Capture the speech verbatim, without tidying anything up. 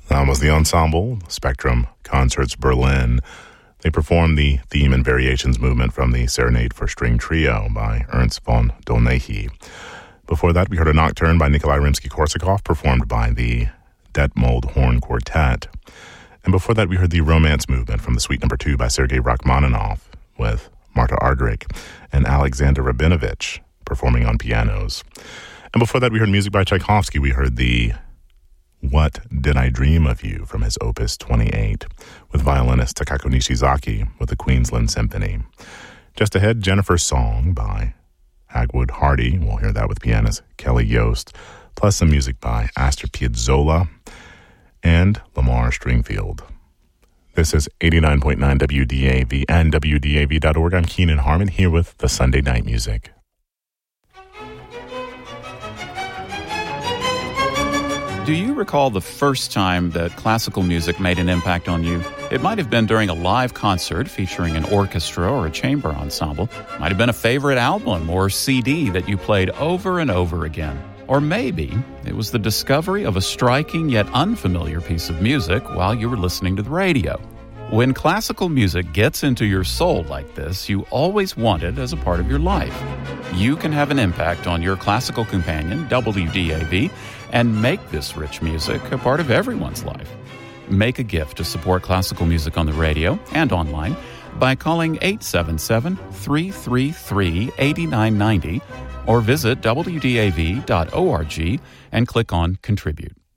That was the ensemble, Spectrum Concerts Berlin. They performed the theme and variations movement from the Serenade for String Trio by Ernst von Dohnanyi. Before that, we heard a nocturne by Nikolai Rimsky-Korsakov performed by the Detmold Horn Quartet. And before that, we heard the Romance movement from the Suite Number Two by Sergei Rachmaninoff with Marta Argerich and Alexander Rabinovich performing on pianos. And before that, we heard music by Tchaikovsky. We heard the What Did I Dream of You from his Opus twenty-eight with violinist Takako Nishizaki with the Queensland Symphony. Just ahead, Jennifer's Song by Hagwood Hardy. We'll hear that with pianist Kelly Yost, plus some music by Astor Piazzolla and Lamar Stringfield. This is eighty-nine point nine W D A V and W D A V dot org. I'm Keenan Harmon here with the Sunday Night Music. Do you recall the first time that classical music made an impact on you? It might have been during a live concert featuring an orchestra or a chamber ensemble. It might have been a favorite album or C D that you played over and over again. Or maybe it was the discovery of a striking yet unfamiliar piece of music while you were listening to the radio. When classical music gets into your soul like this, you always want it as a part of your life. You can have an impact on your classical companion, W D A V, and make this rich music a part of everyone's life. Make a gift to support classical music on the radio and online by calling eight seven seven, three three three, eight nine nine zero or visit W D A V dot org and click on Contribute.